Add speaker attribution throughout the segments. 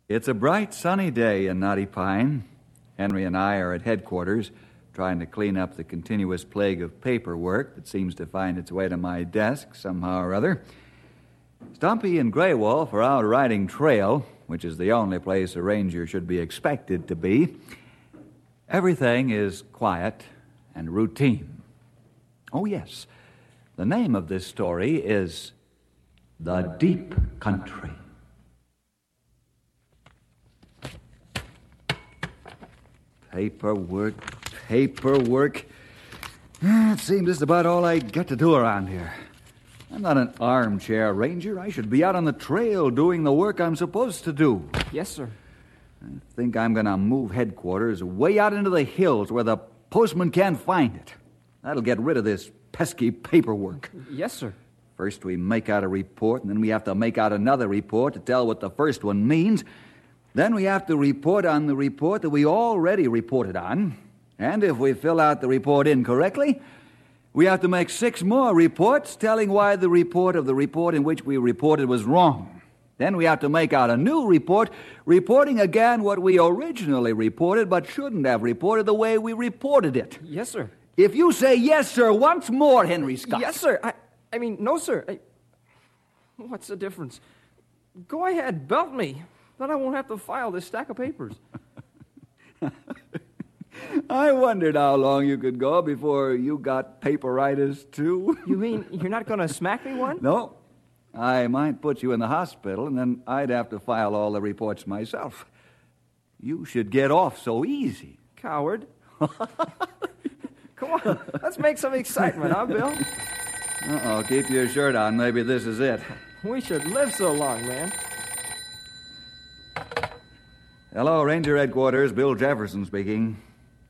Speaker 1: It's a bright, sunny day in Knotty Pine. Henry and I are at headquarters, trying to clean up the continuous plague of paperwork that seems to find its way to my desk somehow or other. Stumpy and Grey Wolf are out riding trail, which is the only place a ranger should be expected to be. Everything is quiet and routine. Oh, yes. The name of this story is The Deep Country. Paperwork. It seems this is about all I get to do around here. I'm not an armchair ranger. I should be out on the trail doing the work I'm supposed to do.
Speaker 2: Yes, sir.
Speaker 1: I think I'm going to move headquarters way out into the hills where the postman can't find it. That'll get rid of this pesky paperwork.
Speaker 2: Yes, sir.
Speaker 1: First we make out a report, and then we have to make out another report to tell what the first one means. Then we have to report on the report that we already reported on. And if we fill out the report incorrectly, we have to make 6 more reports telling why the report of the report in which we reported was wrong. Then we have to make out a new report, reporting again what we originally reported but shouldn't have reported the way we reported it.
Speaker 2: Yes, sir.
Speaker 1: If you say yes, sir, once more, Henry Scott.
Speaker 2: Yes, sir. I mean, no, sir. What's the difference? Go ahead, belt me. Then I won't have to file this stack of papers.
Speaker 1: I wondered how long you could go before you got paperitis, too.
Speaker 2: You mean you're not going to smack me one?
Speaker 1: No. I might put you in the hospital, and then I'd have to file all the reports myself. You should get off so easy.
Speaker 2: Coward. Come on, let's make some excitement, huh, Bill?
Speaker 1: Uh-oh, keep your shirt on. Maybe this is it.
Speaker 2: We should live so long, man.
Speaker 1: Hello, Ranger Headquarters. Bill Jefferson speaking.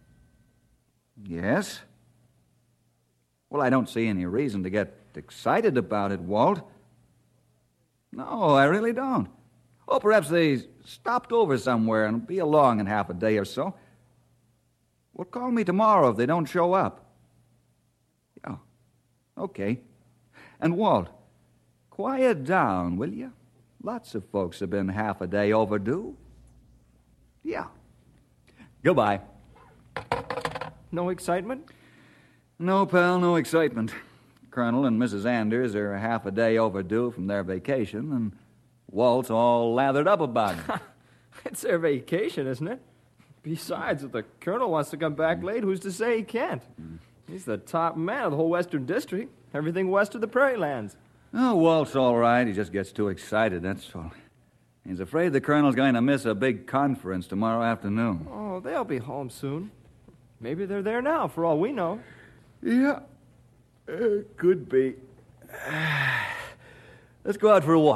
Speaker 1: Yes? Well, I don't see any reason to get excited about it, Walt. No, I really don't. Oh, perhaps they stopped over somewhere and will be along in half a day or so. Well, call me tomorrow if they don't show up. Yeah, okay. And Walt, quiet down, will you? Lots of folks have been half a day overdue. Yeah. Goodbye.
Speaker 2: No excitement?
Speaker 1: No, pal, no excitement. Colonel and Mrs. Anders are half a day overdue from their vacation, and Walt's all lathered up about it.
Speaker 2: It's their vacation, isn't it? Besides, if the colonel wants to come back late, who's to say he can't? He's the top man of the whole Western District, everything west of the Prairie Lands.
Speaker 1: Oh, Walt's all right. He just gets too excited, that's all. He's afraid the colonel's going to miss a big conference tomorrow afternoon.
Speaker 2: Oh, they'll be home soon. Maybe they're there now, for all we know.
Speaker 1: Yeah, could be. Let's go out for a walk.